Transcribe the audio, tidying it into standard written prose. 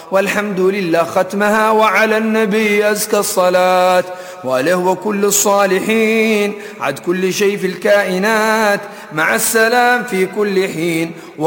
والحمد لله ختمها، وعلى النبي أزكى الصلاة، وآله وكل الصالحين، عد كل شيء في الكائنات، مع السلام في كل حين.